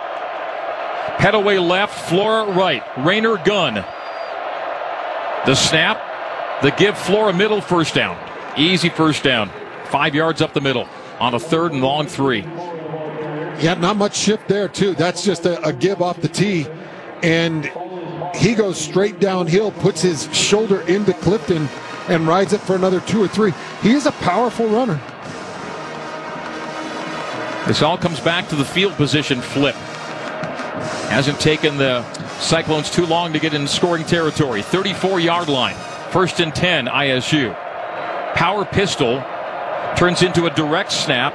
Pettaway left, Flora right. Raynor gun. The snap. The give, Flora middle, first down. Easy first down. Five yards up the middle on a third and long three. Yeah, not much shift there, too. That's just a, a give off the tee. And he goes straight downhill, puts his shoulder into Clifton, and rides it for another two or three. He is a powerful runner. This all comes back to the field position flip. Hasn't taken the Cyclones too long to get in scoring territory. thirty-four-yard line. First and ten, I S U. Power pistol. Turns into a direct snap.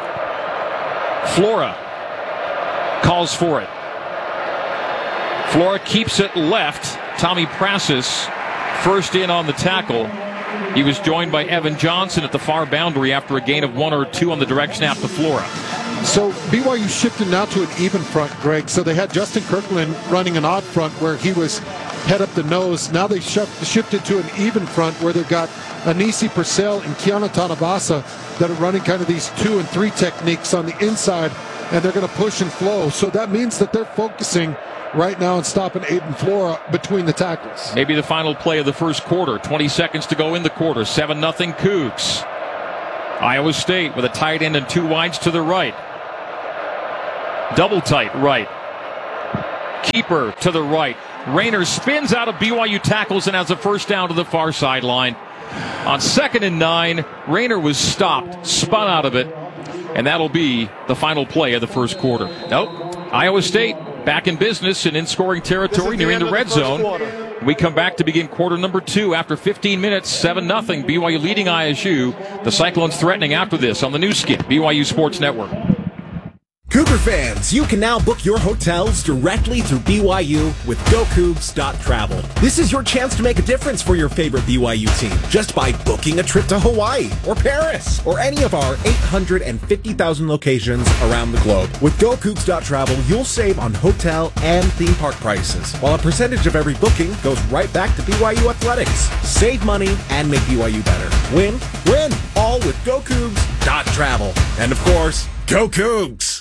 Flora calls for it. Flora keeps it left. Tommy Prasis first in on the tackle. He was joined by Evan Johnson at the far boundary after a gain of one or two on the direct snap to Flora. So B Y U shifted now to an even front, Greg. So they had Justin Kirkland running an odd front where he was head up the nose. Now they shifted to an even front where they've got Anisi Purcell and Kiana Tanabasa that are running kind of these two and three techniques on the inside, and they're going to push and flow. So that means that they're focusing right now on stopping Aiden Flora between the tackles. Maybe the final play of the first quarter. twenty seconds to go in the quarter. seven nothing Cougs. Iowa State with a tight end and two wides to the right. Double tight right. Keeper to the right. Rayner spins out of B Y U tackles and has a first down to the far sideline. On second and nine, Rayner was stopped, spun out of it, and that'll be the final play of the first quarter. Nope. Iowa State back in business and in scoring territory near the red zone. Quarter. We come back to begin quarter number two after fifteen minutes, seven nothing. B Y U leading I S U. The Cyclones threatening after this on the new skin, B Y U Sports Network. Cougar fans, you can now book your hotels directly through B Y U with go cougs dot travel. This is your chance to make a difference for your favorite B Y U team just by booking a trip to Hawaii or Paris or any of our eight hundred fifty thousand locations around the globe. With go cougs dot travel, you'll save on hotel and theme park prices, while a percentage of every booking goes right back to B Y U athletics. Save money and make B Y U better. Win, win, all with go cougs dot travel. And of course, go Cougs!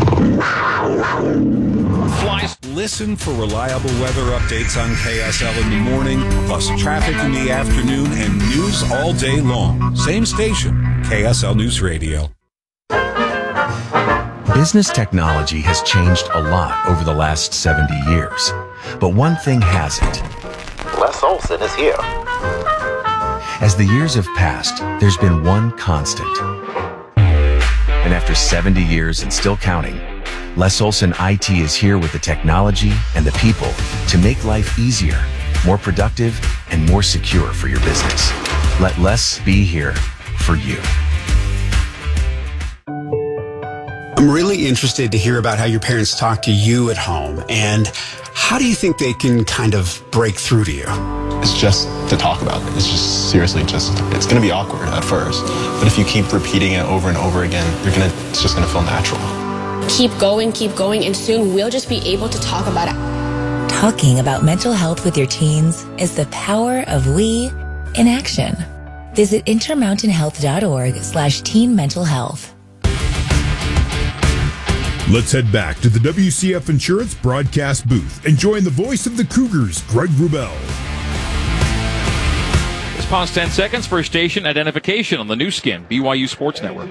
Flies. Listen for reliable weather updates on K S L in the morning, plus traffic in the afternoon, and news all day long. Same station, K S L News Radio. Business technology has changed a lot over the last seventy years. But one thing hasn't. Les Olson is here. As the years have passed, there's been one constant. And after seventy years and still counting, Les Olson I T is here with the technology and the people to make life easier, more productive, and more secure for your business. Let Les be here for you. I'm really interested to hear about how your parents talk to you at home, and how do you think they can kind of break through to you? It's just to talk about it. It's just seriously just, it's going to be awkward at first. But if you keep repeating it over and over again, you're gonna, it's just going to feel natural. Keep going, keep going, and soon we'll just be able to talk about it. Talking about mental health with your teens is the power of we in action. Visit intermountainhealth.org slash teen mental health. Let's head back to the W C F Insurance broadcast booth and join the voice of the Cougars, Greg Wrubell. Let's pause ten seconds for station identification on the new skin, B Y U Sports Network.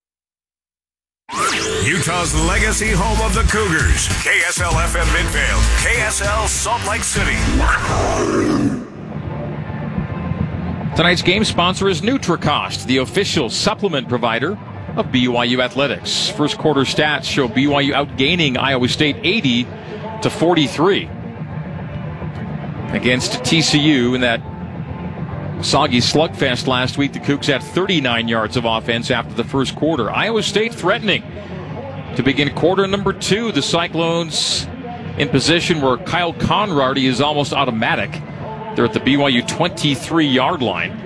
Utah's legacy home of the Cougars, K S L F M Midfield, K S L Salt Lake City. Tonight's game sponsor is Nutricost, the official supplement provider of B Y U athletics. First quarter stats show B Y U outgaining Iowa State eighty to forty-three against T C U in that soggy slugfest last week. The Cougs had thirty-nine yards of offense after the first quarter. Iowa State threatening to begin quarter number two. The Cyclones in position where Kyle Conrady is almost automatic. They're at the B Y U twenty-three yard line.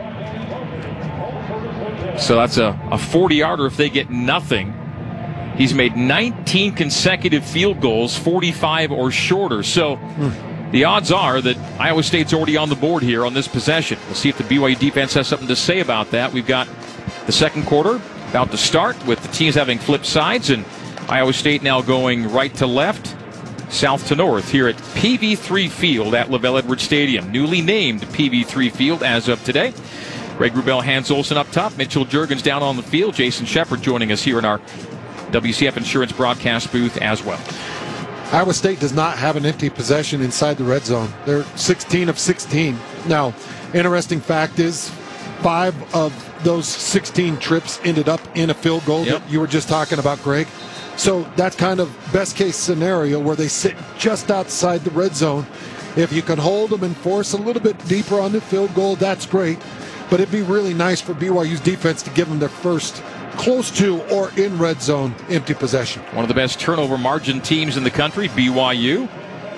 So that's a, a forty-yarder if they get nothing. He's made nineteen consecutive field goals, forty-five or shorter. So hmm. the odds are that Iowa State's already on the board here on this possession. We'll see if the B Y U defense has something to say about that. We've got the second quarter about to start with the teams having flipped sides, and Iowa State now going right to left, south to north here at P V three Field at LaVell Edwards Stadium. Newly named P V three Field as of today. Greg Wrubell, Hans Olsen up top, Mitchell Juergens down on the field, Jason Shepard joining us here in our W C F Insurance broadcast booth as well. Iowa State does not have an empty possession inside the red zone. They're sixteen of sixteen. Now, interesting fact is five of those sixteen trips ended up in a field goal yep. that you were just talking about, Greg. So that's kind of best case scenario where they sit just outside the red zone. If you can hold them and force a little bit deeper on the field goal, that's great. but it'd be really nice for B Y U's defense to give them their first close to or in red zone empty possession. One of the best turnover margin teams in the country, B Y U.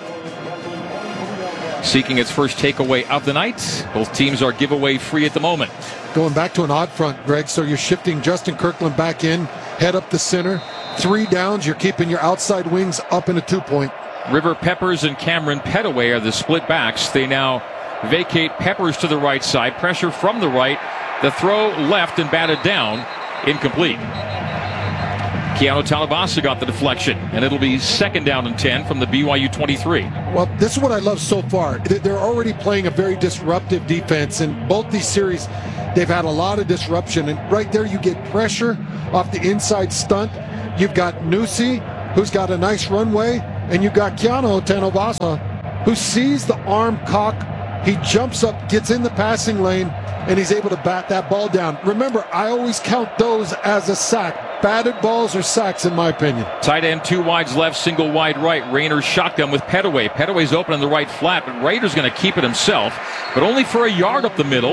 Seeking its first takeaway of the night. Both teams are giveaway free at the moment. Going back to an odd front, Greg, so you're shifting Justin Kirkland back in, head up the center. Three downs, you're keeping your outside wings up in a two-point. River Peppers and Cameron Petaway are the split backs. They now vacate Peppers to the right side. Pressure from the right. The throw left and batted down. Incomplete. Keanu Talabasa got the deflection, and it'll be second down and ten from the B Y U twenty-three. Well, this is what I love so far. They're already playing a very disruptive defense. In both these series, they've had a lot of disruption. And right there, you get pressure off the inside stunt. You've got Nusi, who's got a nice runway, and you've got Keanu Talabasa, who sees the arm cock. He jumps up, gets in the passing lane, and he's able to bat that ball down. Remember, I always count those as a sack. Batted balls are sacks, in my opinion. Tight end, two wides left, single wide right. Rayner shotgun with Petaway. Petaway's open in the right flat, but Rayner's going to keep it himself, but only for a yard up the middle.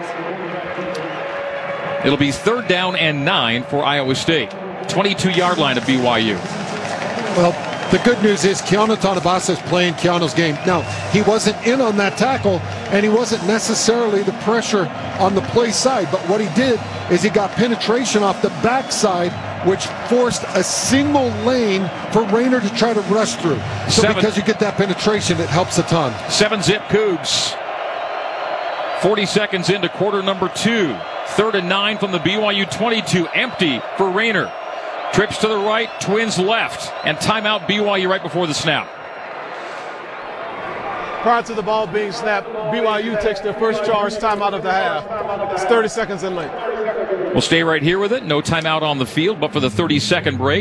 It'll be third down and nine for Iowa State. twenty-two-yard line of B Y U. Well, the good news is Keanu Talabasa is playing Keanu's game. Now, he wasn't in on that tackle, and he wasn't necessarily the pressure on the play side, but what he did is he got penetration off the backside, which forced a single lane for Rayner to try to rush through. So Seven. Because you get that penetration, it helps a ton. Seven-zip Cougs. forty seconds into quarter number two. Third and nine from the B Y U twenty-two. Empty for Rayner. Trips to the right, Twins left, and timeout B Y U right before the snap. Prior to the ball being snapped, B Y U takes their first charge timeout of the half. It's thirty seconds in late. We'll stay right here with it. No timeout on the field, but for the thirty-second break.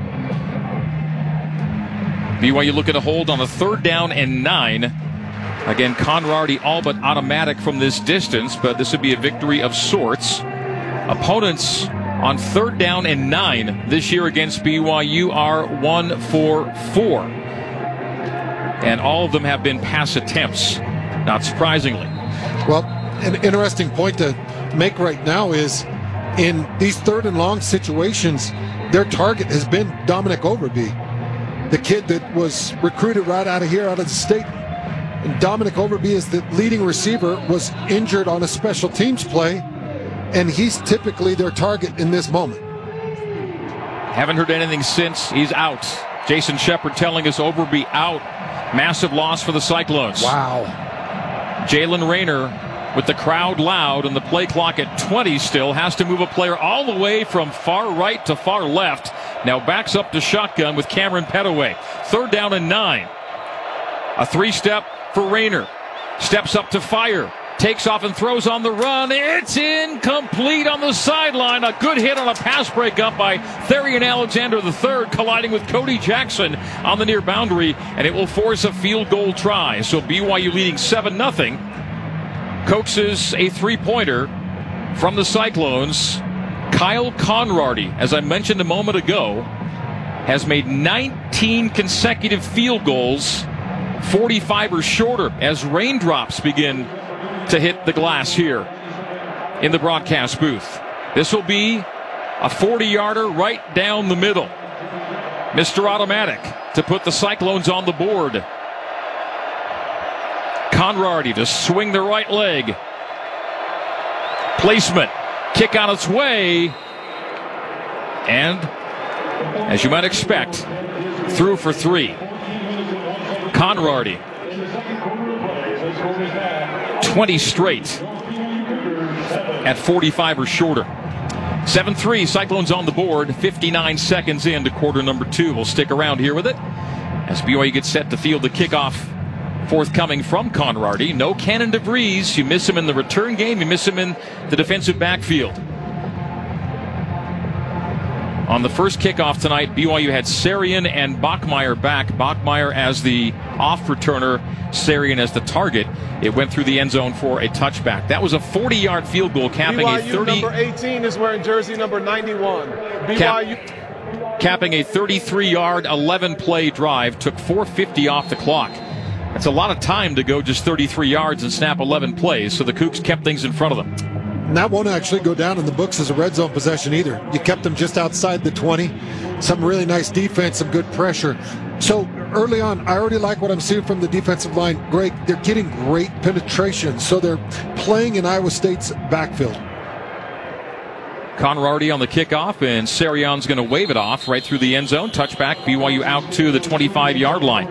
B Y U looking to hold on a third down and nine. Again, Conradi all but automatic from this distance, but this would be a victory of sorts. Opponents on third down and nine this year against B Y U are one for four. And all of them have been pass attempts, not surprisingly. Well, an interesting point to make right now is in these third and long situations, their target has been Dominic Overby, the kid that was recruited right out of here, out of the state. And Dominic Overby is the leading receiver, was injured on a special teams play, and he's typically their target in this moment. Haven't heard anything since. He's out. Jason Shepard telling us Overby out. Massive loss for the Cyclones. Wow. Jalen Rayner with the crowd loud and the play clock at twenty still has to move a player all the way from far right to far left. Now backs up to shotgun with Cameron Petaway. Third down and nine. A three-step for Rayner. Steps up to fire. Takes off and throws on the run. It's incomplete on the sideline. A good hit on a pass breakup by Therian Alexander the third, colliding with Cody Jackson on the near boundary, and it will force a field goal try. So B Y U leading seven nothing. Coaxes a three-pointer from the Cyclones. Kyle Conradi, as I mentioned a moment ago, has made nineteen consecutive field goals, forty-five or shorter, as raindrops begin to hit the glass here in the broadcast booth. This will be a forty-yarder right down the middle. Mister Automatic to put the Cyclones on the board. Conradi to swing the right leg. Placement. Kick on its way. And, as you might expect, through for three. Conradi. twenty straight at forty-five or shorter. seven three, Cyclones on the board. fifty-nine seconds into quarter number two. We'll stick around here with it as B Y U gets set to field the kickoff forthcoming from Conradi. No Cannon DeVries. You miss him in the return game. You miss him in the defensive backfield. On the first kickoff tonight, B Y U had Sarian and Bachmeier back. Bachmeier as the off returner, Sarian as the target. It went through the end zone for a touchback. That was a forty-yard field goal, capping B Y U a thirty. Number eighteen is wearing jersey number ninety-one. B Y U. Cap, capping a thirty-three-yard, eleven-play drive. Took four fifty off the clock. That's a lot of time to go just thirty-three yards and snap eleven plays, so the Cougs kept things in front of them. And that won't actually go down in the books as a red zone possession either. You kept them just outside the twenty. Some really nice defense, some good pressure. So early on, I already like what I'm seeing from the defensive line. Great. They're getting great penetration. So they're playing in Iowa State's backfield. Conrarty on the kickoff, and Sarion's going to wave it off right through the end zone. Touchback, B Y U out to the twenty-five-yard line.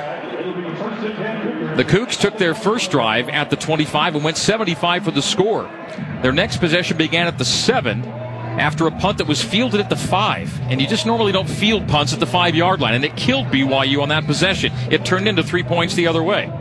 The Cougs took their first drive at the twenty-five and went seventy-five for the score. Their next possession began at the seven after a punt that was fielded at the five. And you just normally don't field punts at the five-yard line, and it killed B Y U on that possession. It turned into three points the other way.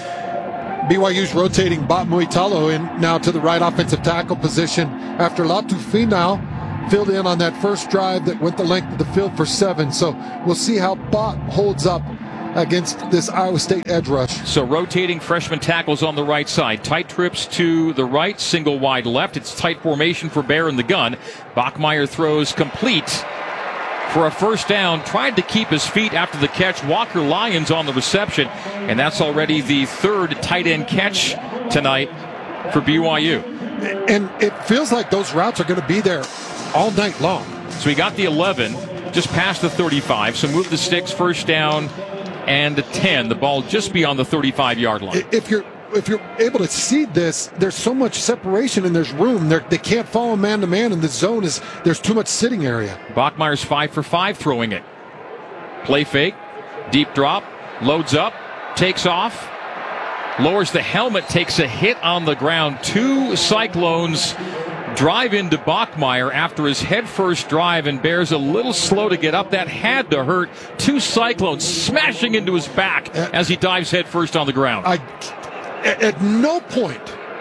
B Y U's rotating Bob Muitalo in now to the right offensive tackle position after Latu Finau filled in on that first drive that went the length of the field for seven. So we'll see how Bot holds up against this Iowa State edge rush. So rotating freshman tackles on the right side. Tight trips to the right, single wide left. It's tight formation for Bear in the gun. Bachmeier throws complete for a first down. Tried to keep his feet after the catch. Walker Lyons on the reception. And that's already the third tight end catch tonight for B Y U. And it feels like those routes are going to be there all night long. So he got the eleven, just past the thirty-five. So move the sticks, first down, and the ten. The ball just beyond the thirty-five-yard line. If you're if you're able to see this, there's so much separation and there's room. They're, they can't follow man to man, and the zone is there's too much sitting area. Bachmeier's five for five throwing it. Play fake, deep drop, loads up, takes off, lowers the helmet, takes a hit on the ground. Two Cyclones drive into Bachmeier after his head-first drive, and Bear's a little slow to get up. That had to hurt. Two Cyclones smashing into his back as he dives head-first on the ground. I, at no point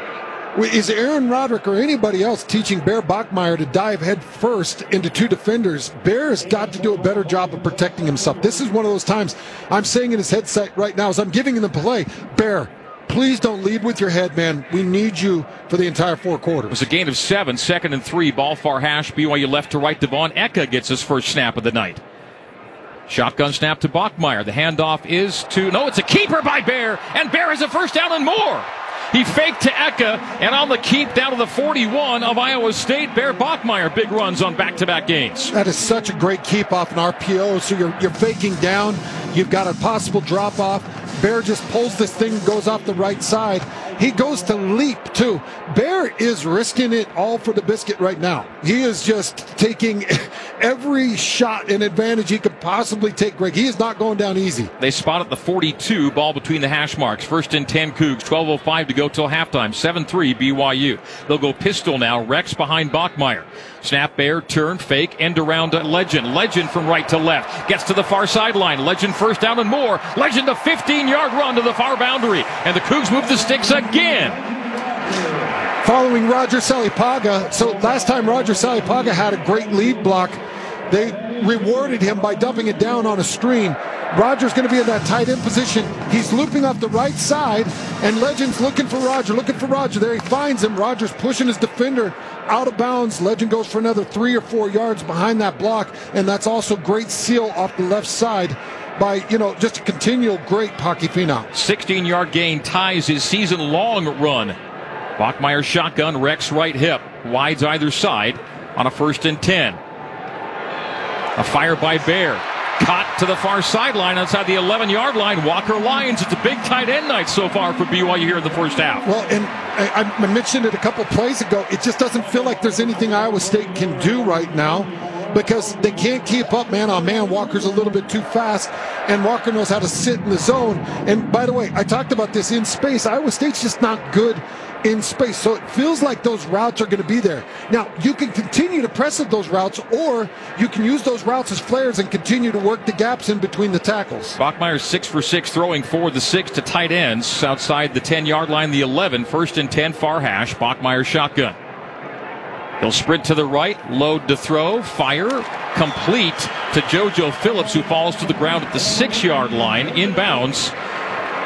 is Aaron Roderick or anybody else teaching Bear Bachmeier to dive head-first into two defenders. Bear has got to do a better job of protecting himself. This is one of those times I'm saying in his headset right now as I'm giving him the play, Bear, please don't lead with your head, man. We need you for the entire four quarters. It was a gain of seven, second and three. Ball far hash. B Y U left to right. Devon Eka gets his first snap of the night. Shotgun snap to Bachmeier. The handoff is to, no, it's a keeper by Bear, and Bear has a first down and more. He faked to Eka, and on the keep down to the forty-one of Iowa State. Bear Bachmeier, big runs on back-to-back gains. That is such a great keep off an R P O. So you're, you're faking down. You've got a possible drop-off. Bear just pulls this thing, goes off the right side. He goes to leap, too. Bear is risking it all for the biscuit right now. He is just taking every shot and advantage he could possibly take, Greg. He is not going down easy. They spot at the forty-two, ball between the hash marks. First and ten Cougs, twelve oh five to go till halftime. seven three B Y U. They'll go pistol now. Rex behind Bachmeier. Snap, Bear, turn, fake, end around to Legend. Legend from right to left. Gets to the far sideline. Legend first down and more. Legend a fifteen-yard run to the far boundary. And the Cougs move the sticks again. Following Roger Salipaga. So last time Roger Salipaga had a great lead block, they rewarded him by dumping it down on a screen. Roger's going to be in that tight end position. He's looping off the right side, and Legend's looking for Roger, looking for Roger. There he finds him. Roger's pushing his defender out of bounds. Legend goes for another three or four yards behind that block, and that's also great seal off the left side by, you know, just a continual great Paki Finau. sixteen-yard gain ties his season-long run. Bachmeier shotgun, Rex right hip. Wides either side on a first and ten. A fire by Bear. Caught to the far sideline outside the eleven-yard line. Walker Lyons. It's a big tight end night so far for B Y U here in the first half. Well, and I, I mentioned it a couple plays ago. It just doesn't feel like there's anything Iowa State can do right now because they can't keep up man on man. Walker's a little bit too fast, and Walker knows how to sit in the zone. And by the way, I talked about this in space. Iowa State's just not good in space, so it feels like those routes are going to be there. Now, you can continue to press at those routes, or you can use those routes as flares and continue to work the gaps in between the tackles. Bachmeier's six for six throwing for the six to tight ends outside the ten-yard line, the eleven. First and ten, far hash. Bachmeier shotgun. He'll sprint to the right, load to throw, fire, complete to JoJo Phillips, who falls to the ground at the six-yard line, inbounds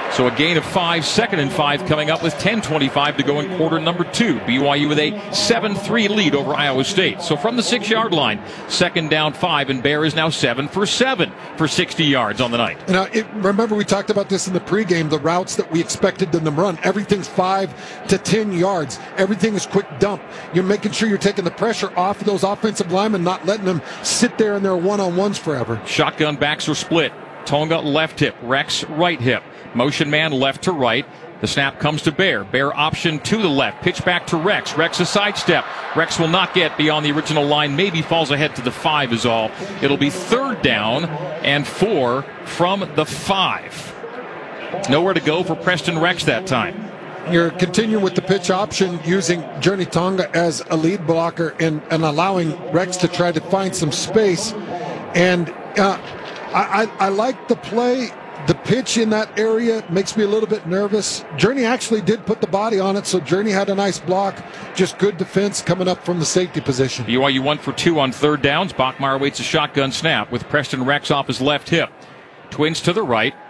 So a gain of five, second and five coming up with ten twenty-five to go in quarter number two. B Y U with a seven three lead over Iowa State. So from the six-yard line, second down five, and Bear is now seven for seven for sixty yards on the night. Now, it, remember we talked about this in the pregame, the routes that we expected them to run. Everything's five to ten yards. Everything is quick dump. You're making sure you're taking the pressure off of those offensive linemen, not letting them sit there in their one-on-ones forever. Shotgun backs are split. Tonga left hip, Rex right hip. Motion man left to right. The snap comes to Bear. Bear option to the left. Pitch back to Rex. Rex a sidestep. Rex will not get beyond the original line. Maybe falls ahead to the five is all. It'll be third down and four from the five. Nowhere to go for Preston Rex that time. You're continuing with the pitch option, using Journey Tonga as a lead blocker and, and allowing Rex to try to find some space. And uh, I, I, I like the play. The pitch in that area makes me a little bit nervous. Journey actually did put the body on it, so Journey had a nice block. Just good defense coming up from the safety position. B Y U one for two on third downs. Bachmeyer waits a shotgun snap with Preston Rex off his left hip. Twins to the right.